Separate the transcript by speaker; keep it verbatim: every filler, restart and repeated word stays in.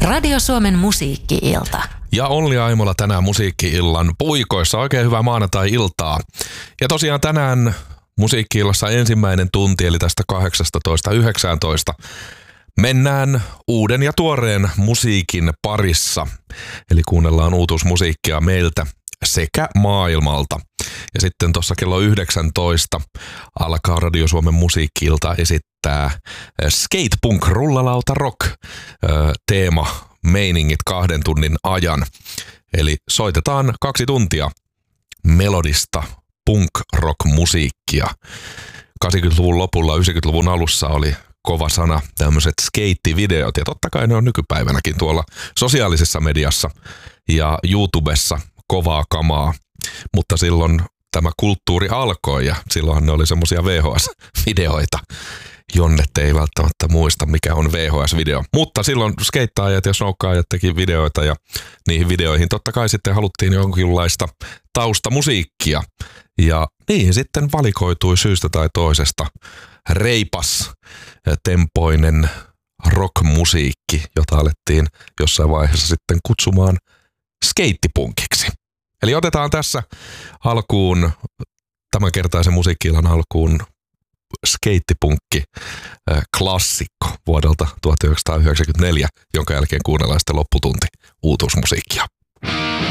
Speaker 1: Radio Suomen musiikki-ilta.
Speaker 2: Ja Olli Aimola tänään musiikki-illan puikoissa. Oikein hyvää maanantai-iltaa. Ja tosiaan tänään musiikki-illassa ensimmäinen tunti, eli tästä kahdeksastatoista yhdeksääntoista. Mennään uuden ja tuoreen musiikin parissa. Eli kuunnellaan uutuusmusiikkia meiltä sekä maailmalta. Ja sitten tuossa kello yhdeksäntoista alkaa Radio Suomen musiikki-ilta esittää Skatepunk Rullalauta Rock teema meiningit kahden tunnin ajan. Eli soitetaan kaksi tuntia melodista punk-rock-musiikkia. kahdeksankymmentäluvun lopulla, yhdeksänkymmentäluvun alussa oli kova sana tämmöiset skeittivideot, ja totta kai ne on nykypäivänäkin tuolla sosiaalisessa mediassa ja YouTubessa kovaa kamaa, mutta silloin tämä kulttuuri alkoi ja silloinhan ne oli semmoisia V H S-videoita. Jonnet ei välttämättä muista, mikä on V H S-video. Mutta silloin skeittaajat ja snoukkaajat teki videoita ja niihin videoihin totta kai sitten haluttiin jonkinlaista taustamusiikkia. Ja niihin sitten valikoitui syystä tai toisesta reipas, tempoinen rockmusiikki, jota alettiin jossain vaiheessa sitten kutsumaan skeittipunkiksi. Eli otetaan tässä alkuun, tämänkertaisen musiikki-illan alkuun, skeittipunkki klassikko vuodelta tuhatyhdeksänsataayhdeksänkymmentäneljä, jonka jälkeen kuunnellaan sitten lopputunti uutuusmusiikkia.